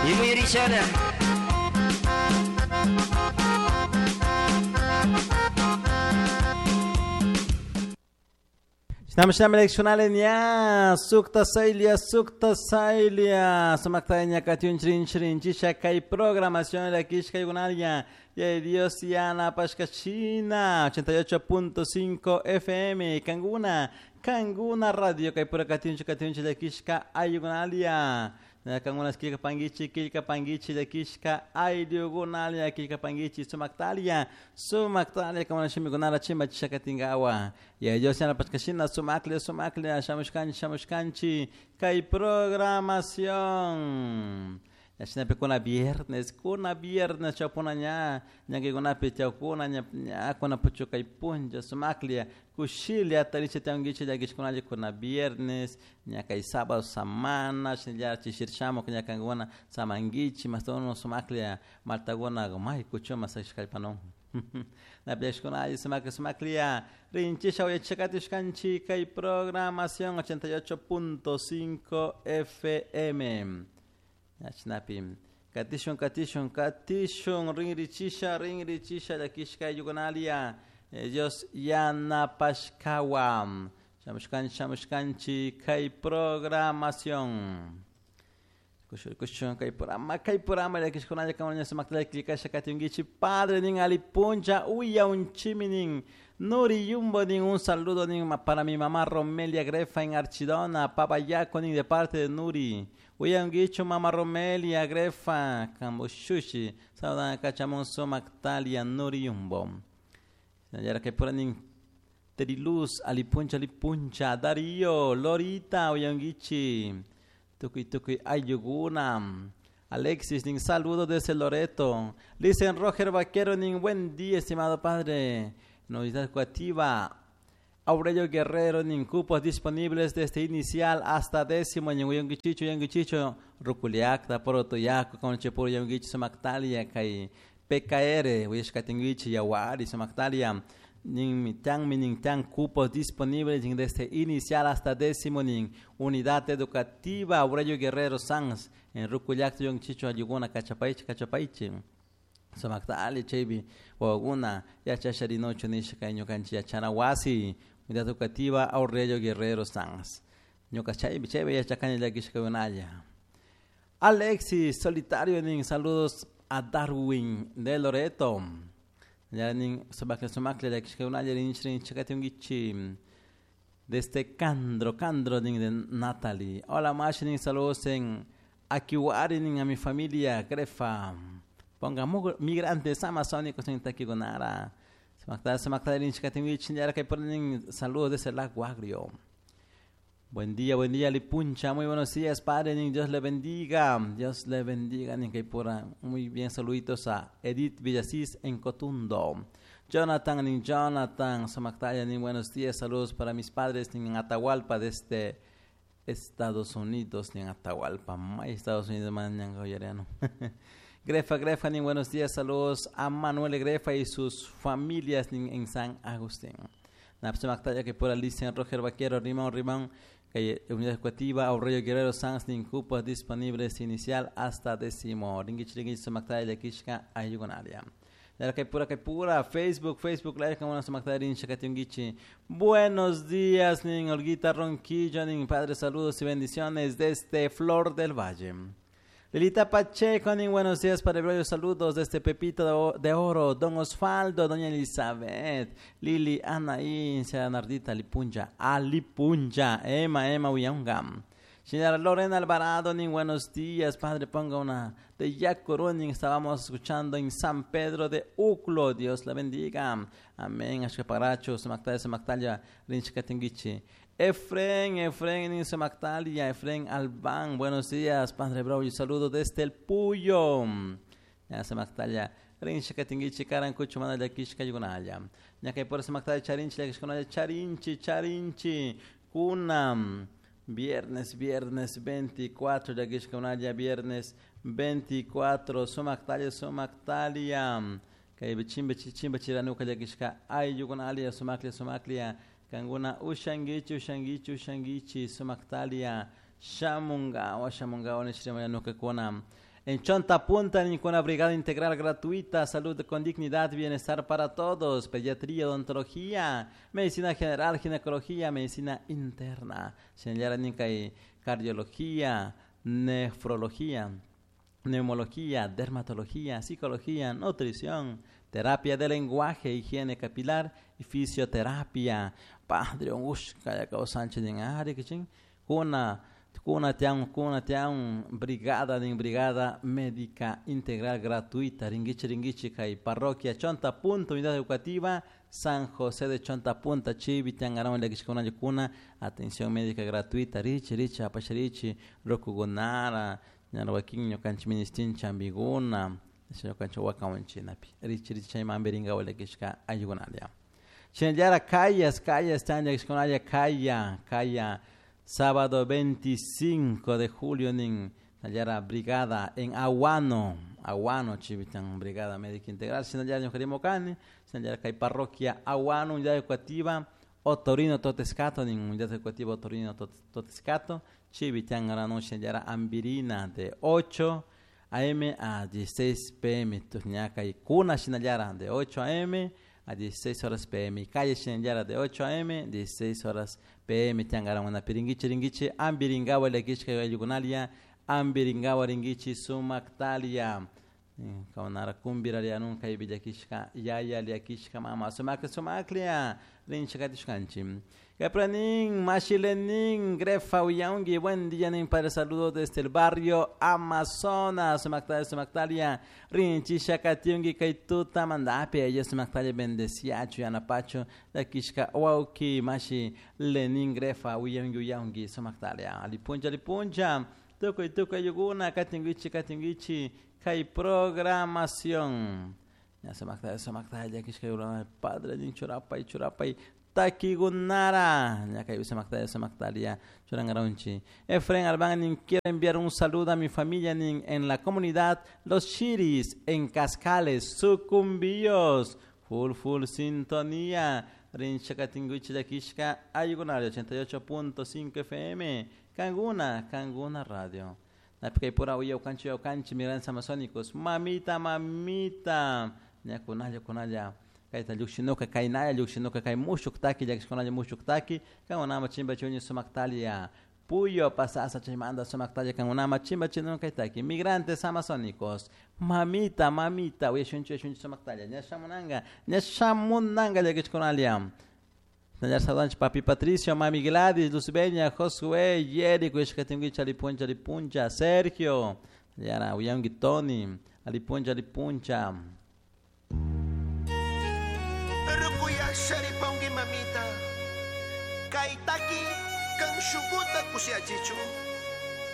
Ibu Irishada. Estamos na eleccionale nya sukta sailia samaktanya katyun chrin chisha kai programación la kishka yunalia ya Dios yana paskachina 88.5 FM Kanguna radio kai pura katyun la kishka ayunalia Kanguna kilka pangichi la kishka ayunalia kilka pangichi sumaktalia kama shimigunala chimba chisha katingawa ya Dios yana paskachina sumakle shamushkanchi kai programación ya sinapi kuna viernes chapuna nya kuna pecha kuna nya kuna pucho kai punja sumakle kushilia tariche tangiche ya gishkuna kuna viernes nya kai sábado semana shinja chishirshamo kunya kangona samangichi mastono sumakle maltagona gomai kucho masashkai panon na Piashkuna Sumaklia Rinchisha Chakatishkanchi Kai Programación 88.5 FM Nachnapim Katishon Ringrichisha La Kishka Yugonalia Dios Yana Pashkawam Shamushkanchi Kai Programación Kushon kai purama la kishkona kama nya sumakla klika shakati ngichi padre ning alipunja uya unchimining nuri yumbo ning un saludo ning para mi mamá Romelia Grefa en Archidona papa Yaco ning de parte de Nuri uya ngicho mamá Romelia Grefa Kambushushi saudan kachamon sumaktalia Nuri yumbo nayara kai pura ning Teriluz alipuncha Darío Lorita uya ngichi Tukuy ayugunam. Alexis, ning saludo desde Loreto. Dicen Roger Vaquero, ning buen día, estimado padre. Novedad educativa. Aurelio Guerrero, ning cupos disponibles desde inicial hasta décimo. Yanguichicho, Ruculiac, Taporotoyaco, Conchepur, Yanguichi, Somaktalia, Kai, PKR, Wishkatinguichi, Yawari, Somaktalia. Ning cupos disponibles desde inicial hasta décimo ning unidad educativa Aurelio Guerrero Sanz en Rucuyac Yung Chicho Ayuguna Cachapaichi Somaktali Chebi Waguna Yachasharinocho Nishikaño Canchi Yachanawasi unidad educativa Aurelio Guerrero Sanz Ñocachaibi Chebi Yachacani Yakishkaunaya Alexis Solitario ning saludos a Darwin de Loreto Yanin Somakle de Kishkaunaya Rinchrin Chakatungichi desde Candro de Natalie. Hola Mashin saludos en Akiwari a mi familia Grefa. Ponga migrantes amazónicos en Takigonara. Somakle Rinchkatungichi ya que ponen saludos desde la Guagrio. Buen día, Lipuncha. Muy buenos días, padre. Dios le bendiga. Ni que pura. Muy bien, saluditos a Edith Villasís en Cotundo. Jonathan, Somaktaya, buenos días. Saludos para mis padres en Atahualpa, desde Estados Unidos, en Atahualpa. Estados Unidos, Manangoyariano. Grefa, buenos días. Saludos a Manuel Grefa y sus familias en San Agustín. Somaktaya, que pura Alicia Roger Vaquero, Rimón. Unidad educativa Aurelio Guerrero Sanz ning cupos disponibles inicial hasta décimo ringichi Somaktaya de Kishka Ayugonaria la que pura Facebook live como una Somaktaya Rinchakatungichi. Buenos días ning Olguita Ronquillo ning padre, saludos y bendiciones desde Flor del Valle. Lilita Pacheco, buenos días, Padre Broyo, saludos desde Pepito de Oro, Don Osvaldo, Doña Elizabeth, Lili, Anaí, Nardita, Alipunja, Emma, Uyangam. Señora Lorena Alvarado, buenos días, Padre, ponga una de Yacorón, estábamos escuchando en San Pedro de Uclo, Dios la bendiga, amén, Ashkaparacho, Somaktalia, Rinchkatingichi. Efren Somaktalia, Efren Albán, buenos días, Padre Bravo, y saludo desde el Puyo. Ya Somaktalia, Rinchakatingichi, Karancucho, Mana de Kishka Yugunaya. Ya que por Somaktalia, Charinchi, Kunam. Viernes 24 de Kishkaunaya, viernes 24, Somaktalia. Que Chimba Chiranuka de Kishka, Ay Yugunalia, Somaklia. Kanguna Ushangichi Sumaktalia Shamunga Nishrimaya Nuka Kona En Chonta Punta, ninguna brigada integral gratuita, salud con dignidad, bienestar para todos, pediatría, odontología, medicina general, ginecología, medicina interna, cardiología, nefrología, neumología, dermatología, psicología, nutrición, terapia de lenguaje, higiene capilar y fisioterapia. Padre, kaya ka Sánchez din ari kichin kuna tiang brigada médica integral gratuita ringichi kai parroquia Chonta Punta, unidad educativa San José de Chonta Punta, chivi tiangaram lekishkona kuna atención médica gratuita richi apasharichi rokugonara nyarwakinyo kanchi ministin chambiguna sino kancho wakawanchinapi richi chaimamberinga lekishka ayugonalia Chenjara Callas tanya kishkonalia Calla sábado 25 de julio nin Nayara brigada en Aguano chivitan brigada médica integral Sinayara Ñojarimocani Sinayara Kai parroquia Aguano unidad educativa Otorino Totescato nin unidad educativa Otorino Totescato chivitan arano Sinayara Ambirina de 8 AM a 16 PM Tuñaca y Cuna Sinayara de 8 AM a 16 horas PM. Calle Shenjara de 8 AM, 16 horas PM. Tiangara una piringichi, ambiringawa lekishka yugunalia, ambiringawa ringichi sumaktalia. Kawanara kumbiralia nunca ibijakishka, yaya liakishka mama, sumaklia, rinchakatishkanchim. Capranin, Machilenin, Grefa Uyaungi, buen día, nin para saludos desde el barrio Amazonas, Sumaktalia, Rinchi, Shakatiungi, Kaituta, Mandapia, ella Sumaktalia, Bendeciacho, Yanapacho, la Kishka, Wauki, Machi, Lenin, Grefa Uyaungi, Sumaktalia, Alipunja, Tuco, Yuguna, Katingichi, Kai programación. Ya Sumaktalia, Kishka, Padre, Nin Churapai, Takigunara, ya que Sumaktalia, Churangaronchi. Efren Albán quiere enviar un saludo a mi familia en la comunidad Los Chiris, en Cascales, Sucumbíos. Full sintonía. Rinchakatinguichi de Kishka, Ayugunario 88.5 FM. Canguna Radio. Napikay pura Uyaucanchi, Miranza Amazónicos. Mamita. Ya kunaya. Kaita Luxinoka, Kainaya, Luxinoka, Kai Mushuktaki, Jacksonaya Mushuktaki, Kangonama Chimba Chuni Sumaktalia, Puyo Pasasa Chimanda Sumaktalia, Kangonama Chimba Chinu Kaitaki, Migrantes Amazónicos, Mamita, Uyashunchi Sumaktalia, Nyashamunanga, Jacksonaliam. Nayar Sadanch, Papi Patricio, Mami Gladys, Lucibenia, Josué, Yerico, Escatinguicha, Alipuncha, Sergio, Yara, Uyangi Tony, Alipuncha. Rukuya Sharipongi Mamita Kaitaki Kang Shuguta Kusya Chichu